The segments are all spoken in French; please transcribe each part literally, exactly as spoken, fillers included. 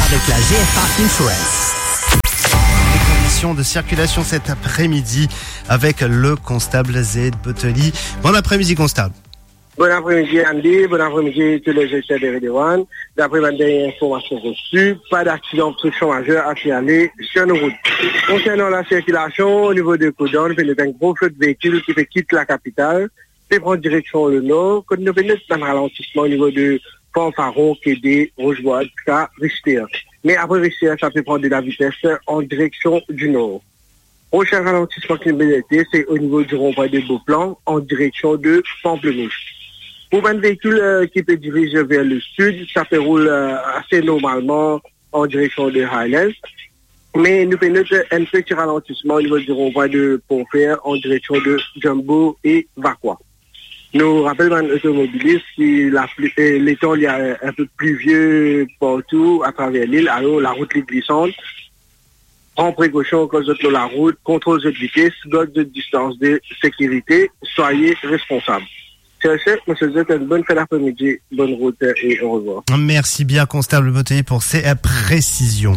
avec la G F A Insurance. Les conditions de circulation cet après-midi avec le constable Z Botely. Bon après-midi, constable. Bon après-midi Andy, bon après-midi tous les gestionnaires de Radio One. D'après ma dernière information reçue, pas d'accident obstruction majeure à signaler sur nos routes. Concernant la circulation, au niveau de Coudon, il y a un gros flot de véhicules qui fait quitter la capitale, qui prend direction le nord, quand nous venons d'un ralentissement au niveau de Fanfaron, Kédé, Rochebois, jusqu'à Richter. Mais après Richter, ça peut prendre de la vitesse en direction du nord. Prochain ralentissement qui nous c'est au niveau du rond-point de Beauplan, en direction de Pamplemouche. Pour un véhicule euh, qui peut diriger vers le sud, ça peut rouler euh, assez normalement en direction de Highlands. Mais nous pouvons noter un petit ralentissement au niveau du rond-point de Pontfer en direction de Jumbo et Vacqua. Nous rappelons un automobiliste que la pluie, euh, l'étang il y a un peu pluvieux partout à travers l'île, alors la route est glissante. Prends précaution quand vous êtes sur la route, contrôle de vitesse, garde de distance de sécurité, soyez responsables. C'est chef, monsieur Z, une bonne fin d'après-midi, bonne route et au revoir. Merci bien, constable Botely, pour ces précisions.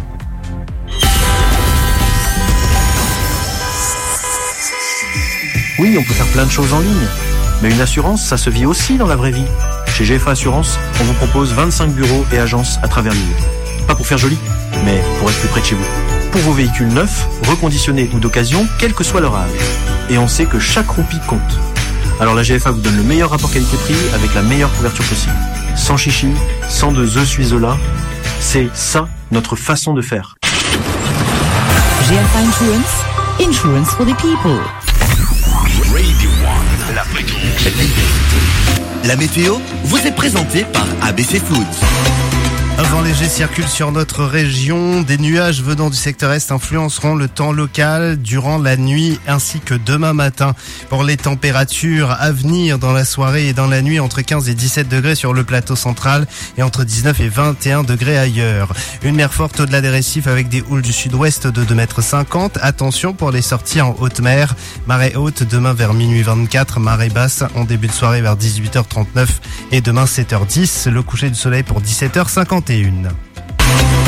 Oui, on peut faire plein de choses en ligne, mais une assurance, ça se vit aussi dans la vraie vie. Chez G F A Assurance, on vous propose vingt-cinq bureaux et agences à travers l'île. Pas pour faire joli, mais pour être plus près de chez vous. Pour vos véhicules neufs, reconditionnés ou d'occasion, quel que soit leur âge. Et on sait que chaque roupie compte. Alors la G F A vous donne le meilleur rapport qualité-prix avec la meilleure couverture possible. Sans chichi, sans de The Suizola. C'est ça, notre façon de faire. G F A Insurance, insurance for the people. Radio One, la météo. La météo vous est présentée par A B C Foods. Un vent léger circule sur notre région. Des nuages venant du secteur est influenceront le temps local durant la nuit ainsi que demain matin. Pour les températures à venir dans la soirée et dans la nuit, entre quinze et dix-sept degrés sur le plateau central et entre dix-neuf et vingt et un degrés ailleurs. Une mer forte au-delà des récifs avec des houles du sud-ouest de deux mètres cinquante. Attention pour les sorties en haute mer. Marée haute demain vers minuit vingt-quatre. Marée basse en début de soirée vers dix-huit heures trente-neuf et demain sept heures dix. Le coucher du soleil pour dix-sept heures cinquante et une.